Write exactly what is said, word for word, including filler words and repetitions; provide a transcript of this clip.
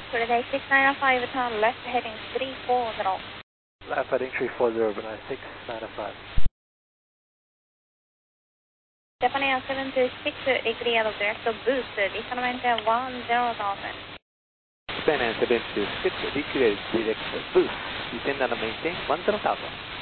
Today six nine five, turn left heading three four zero. Left heading three four zero, Brunei six nine five. Japan seven two six, clear of direct boost, descent one zero thousand. Japan seven two six, declared direct boost, descend and maintain one zero thousand.